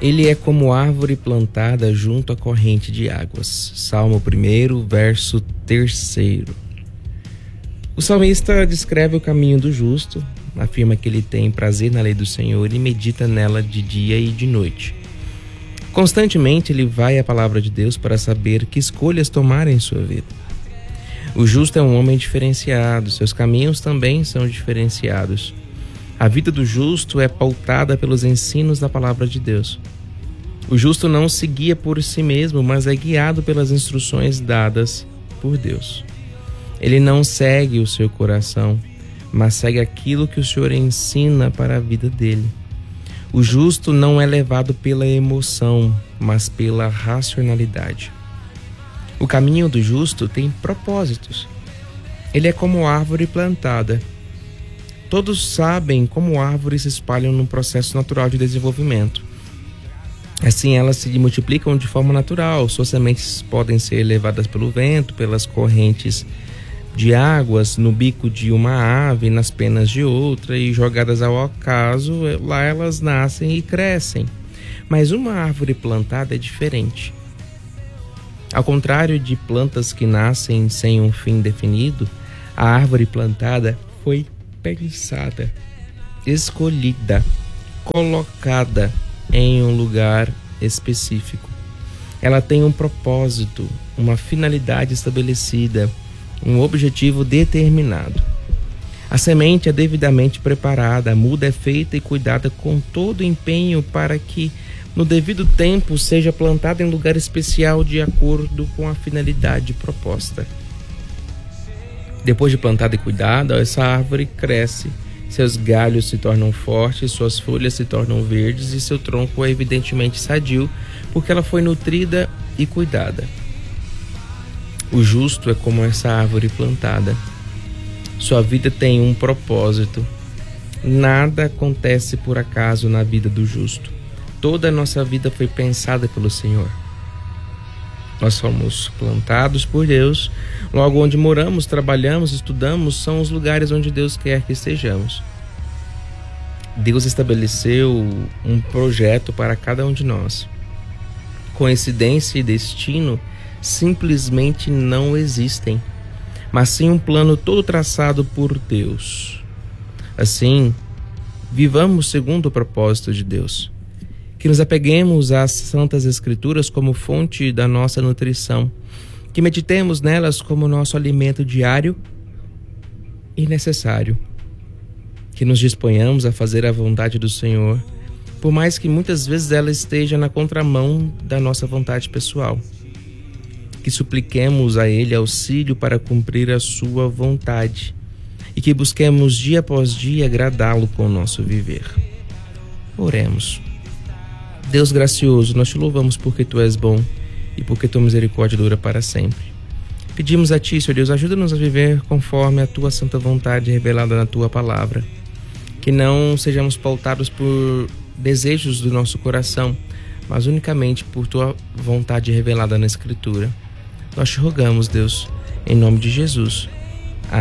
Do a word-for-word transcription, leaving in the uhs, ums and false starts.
Ele é como árvore plantada junto à corrente de águas. Salmo primeiro, verso terceiro. O salmista descreve o caminho do justo, afirma que ele tem prazer na lei do Senhor e medita nela de dia e de noite. Constantemente ele vai à palavra de Deus para saber que escolhas tomar em sua vida. O justo é um homem diferenciado, seus caminhos também são diferenciados. A vida do justo é pautada pelos ensinos da palavra de Deus. O justo não se guia por si mesmo, mas é guiado pelas instruções dadas por Deus. Ele não segue o seu coração, mas segue aquilo que o Senhor ensina para a vida dele. O justo não é levado pela emoção, mas pela racionalidade. O caminho do justo tem propósitos. Ele é como árvore plantada. Todos sabem como árvores se espalham num processo natural de desenvolvimento. Assim, elas se multiplicam de forma natural. Suas sementes podem ser levadas pelo vento, pelas correntes de águas, no bico de uma ave, nas penas de outra e jogadas ao acaso. Lá elas nascem e crescem. Mas uma árvore plantada é diferente. Ao contrário de plantas que nascem sem um fim definido, a árvore plantada foi pensada, escolhida, colocada em um lugar específico. Ela tem um propósito, uma finalidade estabelecida, um objetivo determinado. A semente é devidamente preparada, a muda é feita e cuidada com todo empenho para que, no devido tempo, seja plantada em lugar especial de acordo com a finalidade proposta. Depois de plantada e cuidada, essa árvore cresce, seus galhos se tornam fortes, suas folhas se tornam verdes e seu tronco é evidentemente sadio, porque ela foi nutrida e cuidada. O justo é como essa árvore plantada. Sua vida tem um propósito. Nada acontece por acaso na vida do justo. Toda a nossa vida foi pensada pelo Senhor. Nós somos plantados por Deus. Logo, onde moramos, trabalhamos, estudamos, são os lugares onde Deus quer que estejamos. Deus estabeleceu um projeto para cada um de nós. Coincidência e destino simplesmente não existem, mas sim um plano todo traçado por Deus. Assim, vivamos segundo o propósito de Deus. Que nos apeguemos às Santas Escrituras como fonte da nossa nutrição, que meditemos nelas como nosso alimento diário e necessário, que nos disponhamos a fazer a vontade do Senhor, por mais que muitas vezes ela esteja na contramão da nossa vontade pessoal, que supliquemos a Ele auxílio para cumprir a sua vontade e que busquemos dia após dia agradá-lo com o nosso viver. Oremos. Deus gracioso, nós te louvamos porque Tu és bom e porque Tua misericórdia dura para sempre. Pedimos a Ti, Senhor Deus, ajuda-nos a viver conforme a Tua santa vontade revelada na Tua palavra. Que não sejamos pautados por desejos do nosso coração, mas unicamente por Tua vontade revelada na Escritura. Nós te rogamos, Deus, em nome de Jesus.